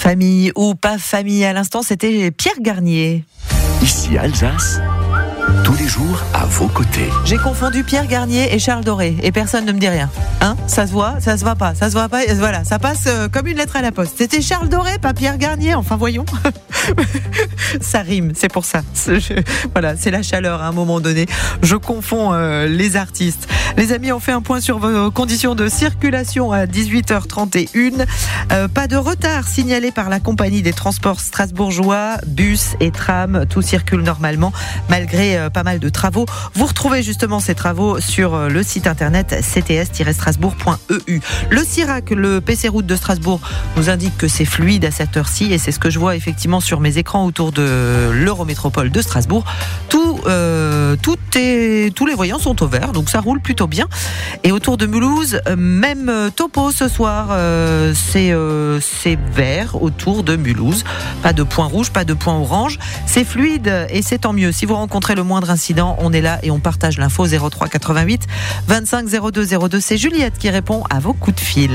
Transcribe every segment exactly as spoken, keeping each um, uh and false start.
Famille ou pas famille, à l'instant, c'était Pierre Garnier. Ici Alsace, tous les jours à vos côtés. J'ai confondu Pierre Garnier et Charles Doré et personne ne me dit rien. Hein ? Ça se voit, ça se voit pas, ça se voit pas. Voilà, ça passe euh, comme une lettre à la poste. C'était Charles Doré, pas Pierre Garnier. Enfin, voyons. Ça rime, c'est pour ça. C'est, je, voilà, c'est la chaleur à un moment donné. Je confonds euh, les artistes. Les amis, on fait un point sur vos conditions de circulation à dix-huit heures trente et une. Euh, pas de retard signalé par la compagnie des transports strasbourgeois, bus et tram. Tout circule normalement malgré euh, pas mal de travaux. Vous retrouvez justement ces travaux sur euh, le site internet c t s tiret strasbourg point e u. Le CIRAC, le P C Route de Strasbourg, nous indique que c'est fluide à cette heure-ci et c'est ce que je vois effectivement sur mes écrans autour de l'Eurométropole de Strasbourg. Tout, euh, tout est, tous les voyants sont au vert, donc ça roule plutôt bien. Et autour de Mulhouse, même topo ce soir, euh, c'est, euh, c'est vert autour de Mulhouse. Pas de point rouge, pas de point orange. C'est fluide et c'est tant mieux. Si vous rencontrez le moindre incident, on est là et on partage l'info. Zéro trois quatre-vingt-huit vingt-cinq zéro deux zéro deux. C'est Juliette qui répond à vos coups de fil.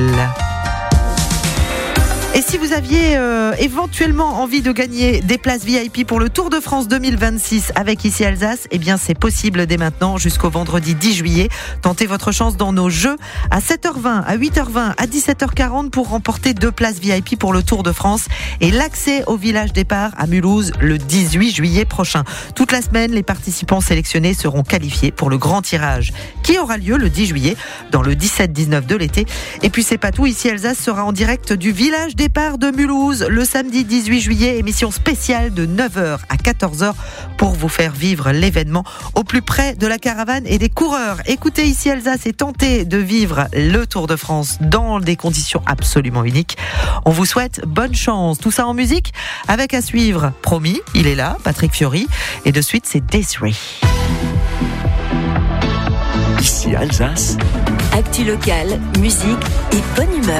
Et si vous aviez euh, éventuellement envie de gagner des places V I P pour le Tour de France deux mille vingt-six avec Ici Alsace, eh bien c'est possible dès maintenant jusqu'au vendredi dix juillet. Tentez votre chance dans nos jeux à sept heures vingt, à huit heures vingt, à dix-sept heures quarante pour remporter deux places V I P pour le Tour de France et l'accès au village départ à Mulhouse le dix-huit juillet prochain. Toute la semaine, les participants sélectionnés seront qualifiés pour le grand tirage qui aura lieu le dix juillet dans le dix-sept dix-neuf de l'été. Et puis c'est pas tout, Ici Alsace sera en direct du village départ de Mulhouse le samedi dix-huit juillet, émission spéciale de neuf heures à quatorze heures pour vous faire vivre l'événement au plus près de la caravane et des coureurs. Écoutez Ici Alsace et tentez de vivre le Tour de France dans des conditions absolument uniques. On vous souhaite bonne chance. Tout ça en musique avec à suivre, promis, il est là, Patrick Fiori, et de suite c'est Desiree. Ici Alsace. Actu locale, musique et bonne humeur.